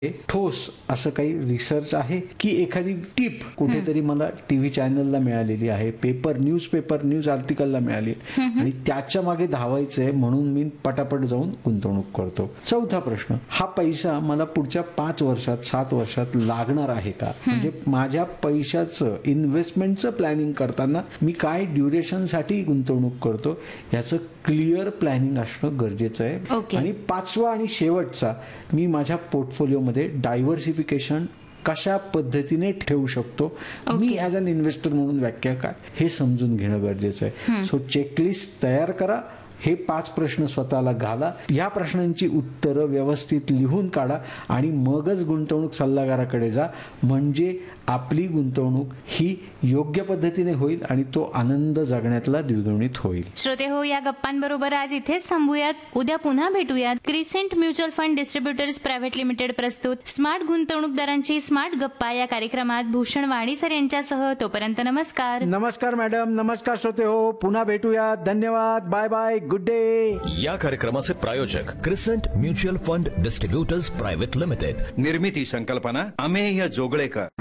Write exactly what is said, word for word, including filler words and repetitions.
ठोस असं काही रिसर्च आहे की एखादी टीप कुठेतरी मला टीव्ही चॅनलला मिळालेली आहे, पेपर न्यूज पेपर न्यूज आर्टिकलला मिळाली आणि त्याच्या मागे धावायचंय म्हणून मी पटापट जाऊन गुंतवणूक करतो. चौथा प्रश्न, हा पैसा मला पुढच्या पाच वर्षात सात वर्षात लागणार आहे का? म्हणजे माझ्या पैशाचं इन्व्हेस्टमेंटचं प्लॅनिंग करताना मी काय ड्युरेशन साठी गुंतवणूक करतो याचं क्लिअर प्लॅनिंग असणं गरजेचं आहे. Okay. आणि पाचवा आणि शेवटचा, मी माझ्या पोर्टफोलिओमध्ये डायव्हर्सिफिकेशन कशा पद्धतीने ठेवू शकतो, मी ॲज अन इन्व्हेस्टर म्हणून व्याख्या काय हे समजून घेणं गरजेचं आहे. सो चेकलिस्ट तयार करा, हे पाच प्रश्न स्वतःला घाला, या प्रश्नांची उत्तरं व्यवस्थित लिहून काढा आणि मगच गुंतवणूक सल्लागाराकडे जा. म्हणजे आपली गुंतवणूक ही योग्य पद्धतीने होईल आणि तो आनंद जगण्यातला द्विगुणित होईल. श्रोते हो, या गप्पांबरोबर आज इथेच थांबूयात. उद्या पुन्हा भेटूयात. Crescent mutual fund distributors private limited प्रस्तुत स्मार्ट गुंतवणूकदारांची स्मार्ट गप्पा या कार्यक्रमात भूषण वाणी सर यांच्यासह. तोपर्यंत नमस्कार. नमस्कार मॅडम. नमस्कार श्रोते हो, पुन्हा भेटूया. धन्यवाद. Bye bye. Good day. या कार्यक्रमाचे प्रायोजक crescent mutual fund distributors private limited. निर्मिती संकल्पना अमेय जोगळेकर.